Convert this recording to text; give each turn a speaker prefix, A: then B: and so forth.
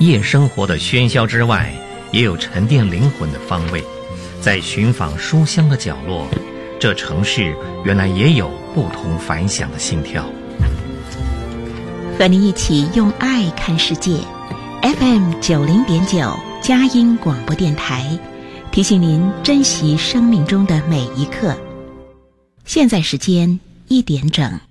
A: 夜生活的喧嚣之外，也有沉淀灵魂的方位。在寻访书香的角落，这城市原来也有不同凡响的心跳。
B: 和你一起用爱看世界。FM 90.9佳音广播电台，提醒您珍惜生命中的每一刻。现在时间1点整。